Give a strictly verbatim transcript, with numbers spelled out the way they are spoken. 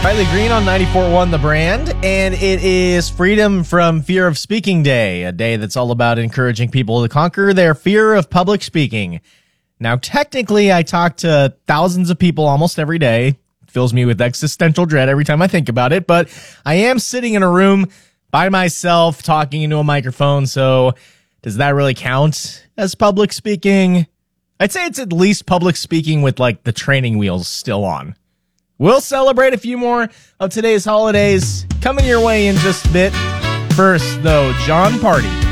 Riley Green on ninety-four point one The Brand, and it is Freedom from Fear of Speaking Day, a day that's all about encouraging people to conquer their fear of public speaking. Now, technically, I talk to thousands of people almost every day. It fills me with existential dread every time I think about it, but I am sitting in a room by myself talking into a microphone, so does that really count as public speaking? I'd say it's at least public speaking with, like, the training wheels still on. We'll celebrate a few more of today's holidays coming your way in just a bit. First, though, Jon Pardi.